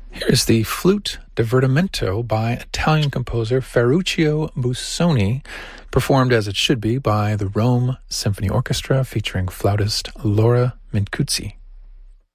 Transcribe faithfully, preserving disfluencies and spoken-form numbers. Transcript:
Here is the Flute Divertimento by Italian composer Ferruccio Busoni, performed as it should be by the Rome Symphony Orchestra featuring flautist Laura Mincuzzi.